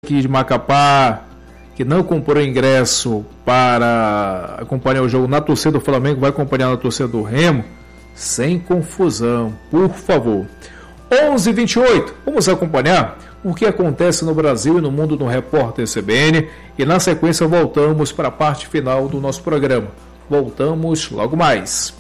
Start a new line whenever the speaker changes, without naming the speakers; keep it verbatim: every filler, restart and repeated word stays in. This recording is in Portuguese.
aqui de Macapá, que não comprou ingresso para acompanhar o jogo na torcida do Flamengo, vai acompanhar na torcida do Remo, sem confusão, por favor. onze e vinte e oito, vamos acompanhar o que acontece no Brasil e no mundo no Repórter C B N e na sequência voltamos para a parte final do nosso programa. Voltamos logo mais.